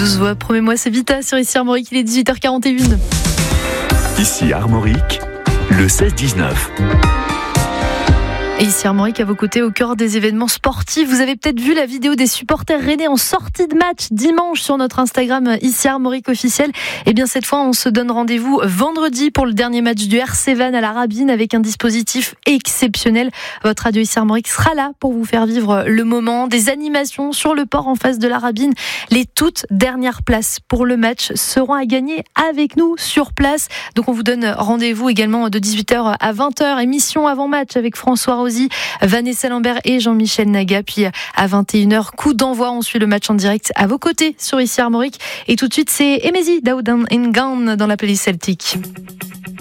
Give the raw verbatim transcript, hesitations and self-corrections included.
douze voix. Promets-moi, c'est Vita sur Ici Armorique, il est dix-huit heures quarante et une. Ici Armorique, le seize dix-neuf. Et ici Armorique à vos côtés au cœur des événements sportifs. Vous avez peut-être vu la vidéo des supporters rennais en sortie de match dimanche sur notre Instagram Ici Armorique officiel. Et bien cette fois on se donne rendez-vous vendredi pour le dernier match du R C Vannes à la Rabine avec un dispositif exceptionnel. Votre radio Ici Armorique sera là pour vous faire vivre le moment. Des animations sur le port en face de la Rabine. Les toutes dernières places pour le match seront à gagner avec nous sur place. Donc on vous donne rendez-vous également de dix-huit heures à vingt heures. Émission avant match avec François Rosy, Vanessa Lambert et Jean-Michel Naga. Puis à vingt et une heures, coup d'envoi. On suit le match en direct à vos côtés sur Ici Armorique. Et tout de suite, c'est Emezi Daoudan Ngan dans la playlist celtique.